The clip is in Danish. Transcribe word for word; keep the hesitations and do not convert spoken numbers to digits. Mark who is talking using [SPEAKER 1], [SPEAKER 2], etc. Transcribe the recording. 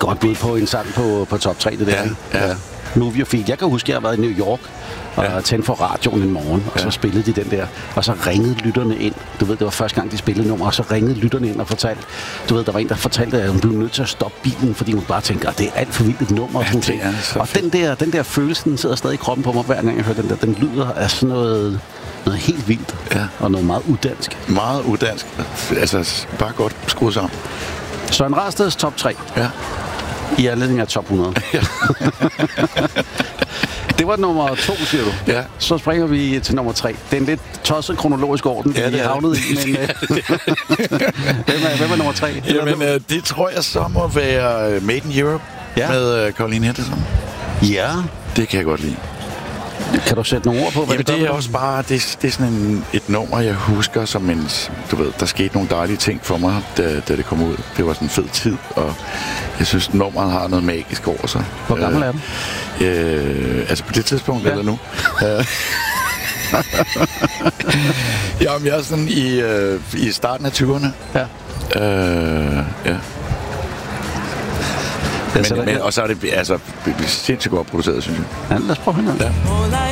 [SPEAKER 1] godt bud på en sang på, på top tre, det der.
[SPEAKER 2] Ja, ja.
[SPEAKER 1] Move Your Feet. Jeg kan huske, at jeg har været i New York og ja. tændt for radioen en morgen, og ja. så spillede de den der, og så ringede lytterne ind. Du ved, det var første gang, de spillede nummer, og så ringede lytterne ind og fortalte, du ved, der var en, der fortalte, at hun blev nødt til at stoppe bilen, fordi hun bare tænker, at det er alt for vildt et nummer.
[SPEAKER 2] Ja, det er så
[SPEAKER 1] og den der, den der følelse, den sidder stadig i kroppen på mig, hver gang jeg hører den der. Den lyder af sådan noget, noget helt vildt,
[SPEAKER 2] ja.
[SPEAKER 1] og noget meget udansk.
[SPEAKER 2] Meget udansk. Altså, bare godt skruet sammen.
[SPEAKER 1] Søren Rasteds top tre.
[SPEAKER 2] Ja.
[SPEAKER 1] I anledning af top hundrede. Ja. Det var nummer to, siger du.
[SPEAKER 2] Ja.
[SPEAKER 1] Så springer vi til nummer tre. Det er en lidt tosset kronologisk orden,
[SPEAKER 2] ja,
[SPEAKER 1] vi havnede i, men hvem, er, hvem er nummer tre?
[SPEAKER 2] Jamen, øh, det tror jeg så må være Made in Europe ja. med øh, Caroline Henderson.
[SPEAKER 1] Ja.
[SPEAKER 2] Det kan jeg godt lide.
[SPEAKER 1] Kan du sætte nogle ord på, hvad
[SPEAKER 2] Jamen,
[SPEAKER 1] det,
[SPEAKER 2] det er også bare, det, det er sådan en, et nummer, jeg husker som en, du ved, der skete nogle dejlige ting for mig, da, da det kom ud. Det var sådan en fed tid, og jeg synes, nummeret har noget magisk over sig.
[SPEAKER 1] Hvor gammel er du?
[SPEAKER 2] Øh, altså på det tidspunkt, ja. eller nu? Jamen, jeg er sådan i, øh, i starten af tyverne.
[SPEAKER 1] Ja.
[SPEAKER 2] Øh, ja. Men, men, og så er det altså sindssygt godt produceret, synes jeg.
[SPEAKER 1] Ja, lad os prøve at høre.
[SPEAKER 2] Ja.